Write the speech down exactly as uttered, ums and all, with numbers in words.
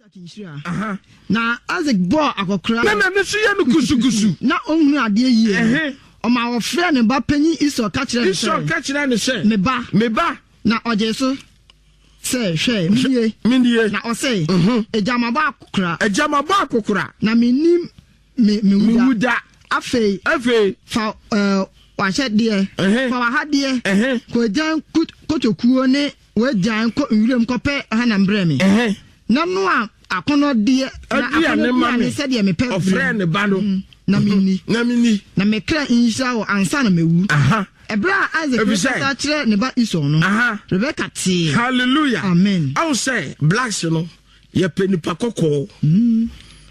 Aha. Na Isaac bo akokra. Na na ne so ye no kusukusu. Na ohunu ade yie. Eh. O ma wo frɛ ne ba panyi Iso ka kire ne. Iso ka kire ne se. Me ba. Me ba. Na oje so. Se hwe minie. Minie. Na o se. Ejama ba akokra. Ejama ba akokra. Na menim me me wuda. Afei. Afei. Fa eh wa hye de. Fa wa ha de. Eh. Ko jan kotokuo ne we jan ko nwurem ko pe ha na mbrɛ me. Eh. Na no a akono de na akono de se de me pe ofre ne ba no na mini na mini na me kra insha o ansa na mewu aha ebra Isaac pesa kire ne ba Iso no aha Rebecca ti hallelujah amen I will say blacks no ye penipa kokko